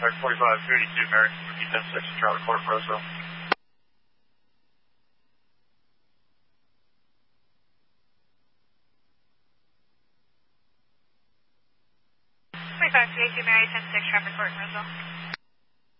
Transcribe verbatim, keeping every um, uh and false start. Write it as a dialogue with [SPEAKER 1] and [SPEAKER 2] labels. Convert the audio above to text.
[SPEAKER 1] contact forty-five thirty-two, American, repeat ten six, Charlie Court, Roseville.
[SPEAKER 2] forty-five thirty-two, Mary, ten six, traffic court, Roseville.